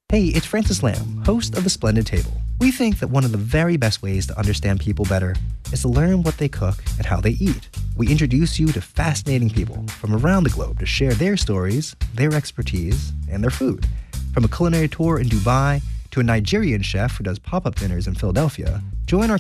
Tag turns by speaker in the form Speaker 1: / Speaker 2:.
Speaker 1: Hey, it's Francis Lamb, host of The Splendid Table. We think that one of the very best ways to understand people better is to learn what they cook and how they eat. We introduce you to fascinating people from around the globe to share their stories, their expertise, and their food. From a culinary tour in Dubai to a Nigerian chef who does pop-up dinners in Philadelphia, join our